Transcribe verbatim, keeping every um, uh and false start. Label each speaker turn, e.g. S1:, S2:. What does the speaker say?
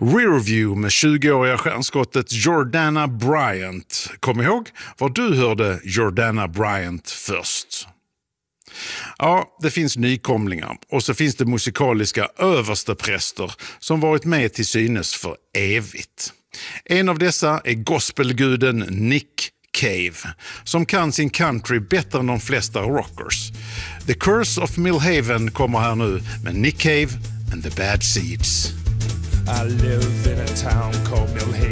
S1: Rearview med tjugoåriga stjärnskottet Jordana Bryant. Kom ihåg var du hörde Jordana Bryant först. Ja, det finns nykomlingar och så finns det musikaliska överstepräster som varit med till synes för evigt. En av dessa är gospelguden Nick Cave, som kan sin country bättre än de flesta rockers. The Curse of Millhaven kommer här nu med Nick Cave and the Bad Seeds.
S2: I live in a town called Millhaven.